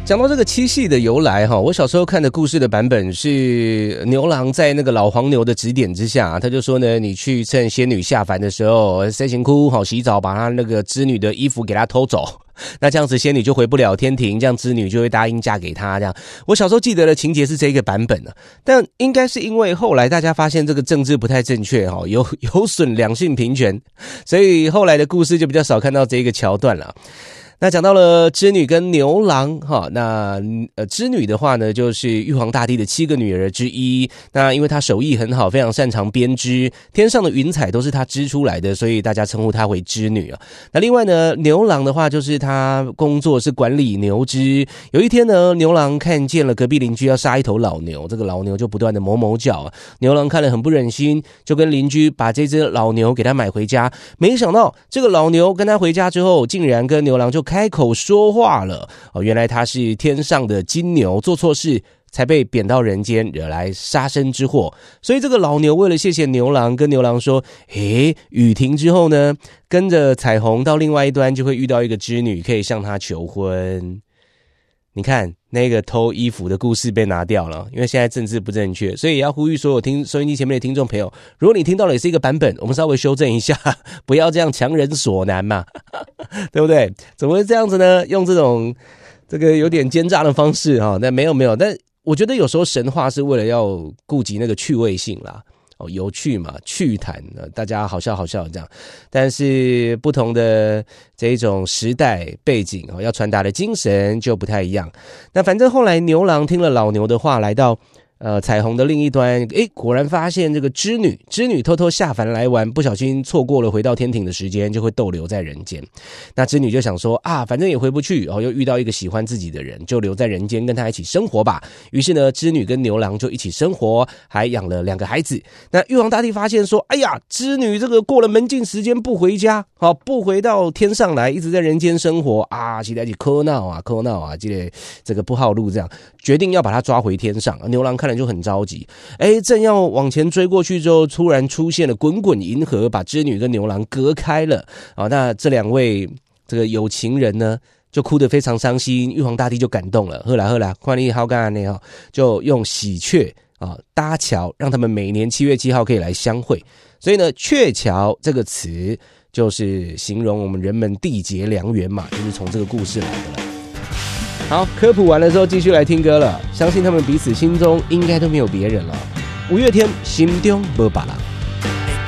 讲到这个七夕的由来哈，我小时候看的故事的版本是牛郎在那个老黄牛的指点之下，他就说呢，你去趁仙女下凡的时候塞情窟好洗澡，把他那个织女的衣服给他偷走，那这样子仙女就回不了天庭，这样织女就会答应嫁给他。这样，我小时候记得的情节是这个版本的，但应该是因为后来大家发现这个政治不太正确哈，有损两性平权，所以后来的故事就比较少看到这个桥段了。那讲到了织女跟牛郎哈，那织女的话呢，就是玉皇大帝的7个女儿之一。那因为她手艺很好，非常擅长编织，天上的云彩都是她织出来的，所以大家称呼她为织女啊。那另外呢，牛郎的话就是他工作是管理牛只。有一天呢，牛郎看见了隔壁邻居要杀一头老牛，这个老牛就不断的哞哞叫啊。牛郎看了很不忍心，就跟邻居把这只老牛给他买回家。没想到这个老牛跟他回家之后，竟然跟牛郎就开口说话了哦，原来他是天上的金牛，做错事才被贬到人间，惹来杀身之祸。所以这个老牛为了谢谢牛郎，跟牛郎说：“雨停之后呢，跟着彩虹到另外一端，就会遇到一个织女，可以向他求婚。”你看那个偷衣服的故事被拿掉了，因为现在政治不正确，所以也要呼吁所有收音机前面的听众朋友，如果你听到了也是一个版本，我们稍微修正一下，不要这样强人所难嘛，对不对？怎么会这样子呢？用这种这个有点奸诈的方式哈，但没有，但我觉得有时候神话是为了要顾及那个趣味性啦。有趣嘛，趣谈，大家好笑这样。但是不同的这一种时代背景要传达的精神就不太一样。那反正后来牛郎听了老牛的话，来到彩虹的另一端，果然发现这个织女偷偷下凡来玩，不小心错过了回到天庭的时间，就会逗留在人间。那织女就想说啊，反正也回不去，又遇到一个喜欢自己的人，就留在人间跟他一起生活吧。于是呢，织女跟牛郎就一起生活，还养了2个孩子。那玉皇大帝发现说，哎呀，织女这个过了门禁时间不回家，不回到天上来，一直在人间生活啊，期待起哭闹啊，这个不好路，这样决定要把他抓回天上。牛郎看就很着急，正要往前追过去之后，突然出现了滚滚银河，把织女跟牛郎隔开了啊。那这2位这个有情人呢，就哭得非常伤心。玉皇大帝就感动了，后来看你好干呢，就用喜鹊搭桥，让他们每年7月7号可以来相会。所以呢，鹊桥这个词就是形容我们人们缔结良缘嘛，就是从这个故事来的了。好，科普完了之后继续来听歌了，相信他们彼此心中应该都没有别人了。5月天心中没别人。